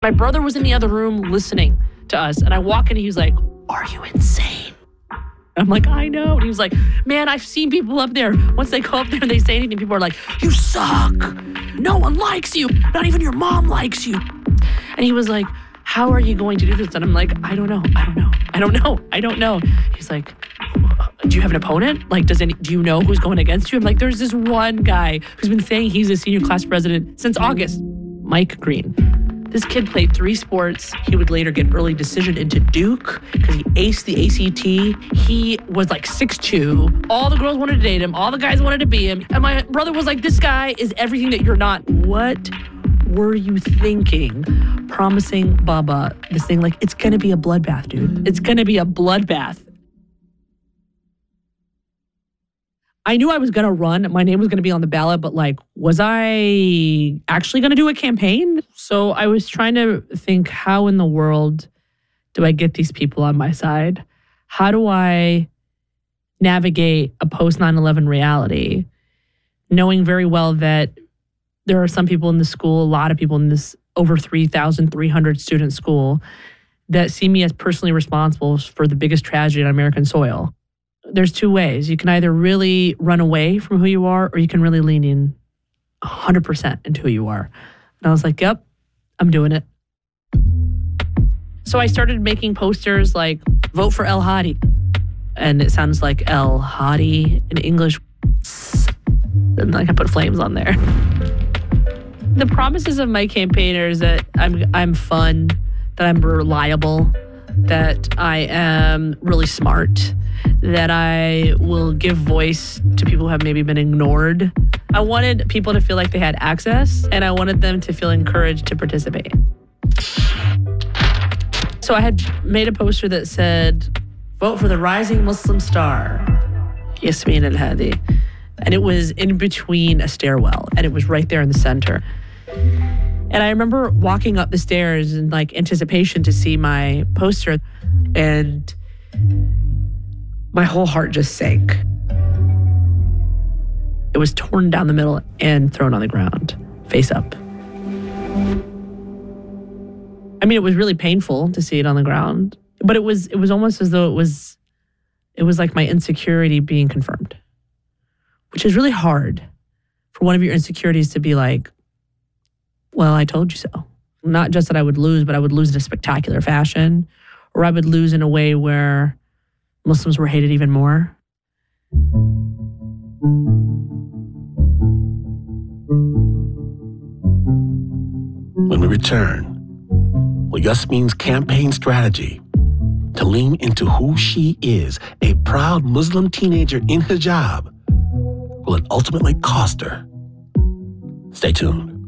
My brother was in the other room listening to us, and I walk in and he was like, "Are you insane?" I'm like, "I know." And he was like, "Man, I've seen people up there. Once they go up there and they say anything, people are like, 'You suck. No one likes you. Not even your mom likes you.'" And he was like, "How are you going to do this?" And I'm like, I don't know. He's like, "Do you have an opponent? Like, do you know who's going against you?" I'm like, "There's this one guy who's been saying he's a senior class president since August, Mike Green." This kid played 3 sports. He would later get early decision into Duke because he aced the ACT. He was like 6'2". All the girls wanted to date him. All the guys wanted to be him. And my brother was like, "This guy is everything that you're not." What were you thinking? Promising Baba this thing, like, it's going to be a bloodbath, dude. It's going to be a bloodbath. I knew I was going to run. My name was going to be on the ballot, but like, was I actually going to do a campaign? So I was trying to think, how in the world do I get these people on my side? How do I navigate a post 9/11 reality, knowing very well that there are some people in the school, a lot of people in this over 3,300 student school that see me as personally responsible for the biggest tragedy on American soil. There's 2 ways. You can either really run away from who you are, or you can really lean in 100% into who you are. And I was like, yep, I'm doing it. So I started making posters like, "Vote for El Hadi." And it sounds like El Hadi in English. And like I put flames on there. The promises of my campaigner is that I'm fun, that I'm reliable, that I am really smart, that I will give voice to people who have maybe been ignored. I wanted people to feel like they had access, and I wanted them to feel encouraged to participate. So I had made a poster that said, "Vote for the rising Muslim star, Yasmin Al-Hadi." And it was in between a stairwell, and it was right there in the center. And I remember walking up the stairs in like anticipation to see my poster, and my whole heart just sank. It was torn down the middle and thrown on the ground, face up. I mean, it was really painful to see it on the ground, but it was almost as though it was like my insecurity being confirmed, which is really hard for one of your insecurities to be like, "Well, I told you so." Not just that I would lose, but I would lose in a spectacular fashion, or I would lose in a way where Muslims were hated even more. When we return, will Yasmin's campaign strategy to lean into who she is, a proud Muslim teenager in hijab, will it ultimately cost her? Stay tuned.